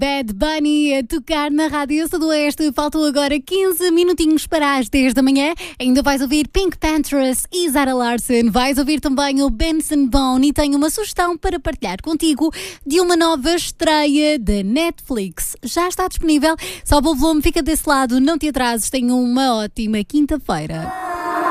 Bad Bunny a tocar na Rádio Sudoeste. Faltam agora 15 minutinhos para as 10 da manhã. Ainda vais ouvir Pink Panthers e Zara Larsson. Vais ouvir também o Benson Boone e tenho uma sugestão para partilhar contigo de uma nova estreia da Netflix. Já está disponível. Sobe o volume, fica desse lado, não te atrases. Tenha uma ótima quinta-feira.